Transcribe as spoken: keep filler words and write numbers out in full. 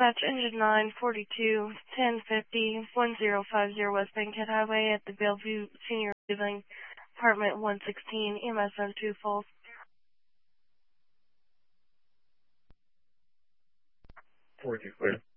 Dispatch, Engine nine forty-two, ten fifty, ten fifty West Bankhead Highway at the Bellevue Senior Living, Apartment one sixteen, M S N two Falls. forty-two clear.